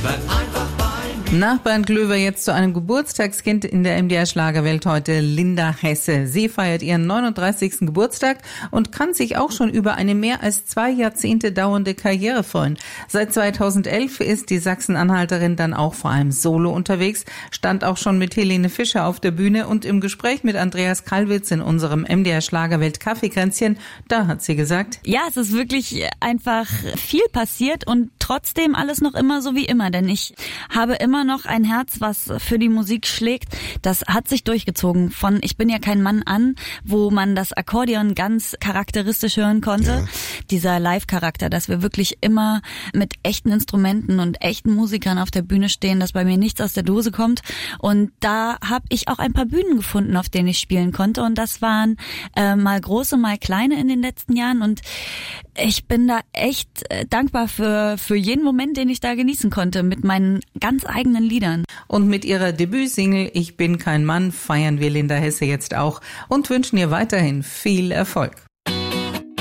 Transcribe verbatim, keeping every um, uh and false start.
Nach Bernd Glöwer jetzt zu einem Geburtstagskind in der M D R-Schlagerwelt heute, Linda Hesse. Sie feiert ihren neununddreißigsten Geburtstag und kann sich auch schon über eine mehr als zwei Jahrzehnte dauernde Karriere freuen. Seit zweitausendelf ist die Sachsen-Anhalterin dann auch vor allem solo unterwegs, stand auch schon mit Helene Fischer auf der Bühne und im Gespräch mit Andreas Kallwitz in unserem M D R-Schlagerwelt Kaffeekränzchen, da hat sie gesagt: Ja, es ist wirklich einfach viel passiert und trotzdem alles noch immer so wie immer, denn ich habe immer noch ein Herz, was für die Musik schlägt. Das hat sich durchgezogen von Ich bin ja kein Mann an, wo man das Akkordeon ganz charakteristisch hören konnte. Ja. Dieser Live-Charakter, dass wir wirklich immer mit echten Instrumenten und echten Musikern auf der Bühne stehen, dass bei mir nichts aus der Dose kommt. Und da habe ich auch ein paar Bühnen gefunden, auf denen ich spielen konnte. Und das waren äh, mal große, mal kleine in den letzten Jahren. Und ich bin da echt äh, dankbar für, für jeden Moment, den ich da genießen konnte mit meinen ganz eigenen Liedern. Und mit ihrer Debütsingle Ich bin kein Mann feiern wir Linda Hesse jetzt auch und wünschen ihr weiterhin viel Erfolg.